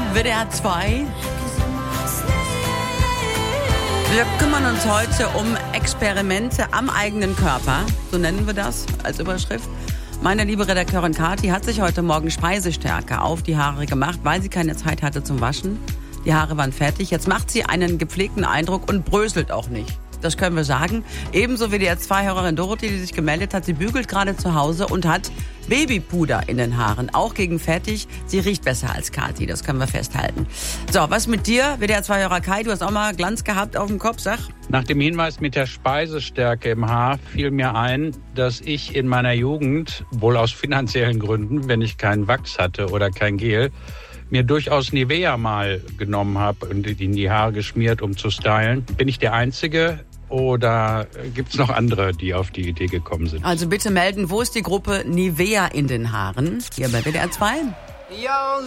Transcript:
WDR 2. Wir kümmern uns heute um Experimente am eigenen Körper, so nennen wir das als Überschrift. Meine liebe Redakteurin Kathi hat sich heute Morgen Speisestärke auf die Haare gemacht, weil sie keine Zeit hatte zum Waschen. Die Haare waren fertig. Jetzt macht sie einen gepflegten Eindruck und bröselt auch nicht. Das können wir sagen. Ebenso wie die R2-Hörerin Dorothee, die sich gemeldet hat. Sie bügelt gerade zu Hause und hat Babypuder in den Haaren. Auch gegen fertig. Sie riecht besser als Kathi, das können wir festhalten. So, was mit dir? WDR2-Hörer Kai, du hast auch mal Glanz gehabt auf dem Kopf, sag. Nach dem Hinweis mit der Speisestärke im Haar fiel mir ein, dass ich in meiner Jugend, wohl aus finanziellen Gründen, wenn ich keinen Wachs hatte oder kein Gel, mir durchaus Nivea mal genommen habe und in die Haare geschmiert, um zu stylen. Bin ich der Einzige oder gibt es noch andere, die auf die Idee gekommen sind? Also bitte melden, wo ist die Gruppe Nivea in den Haaren? Hier bei WDR 2. Yo,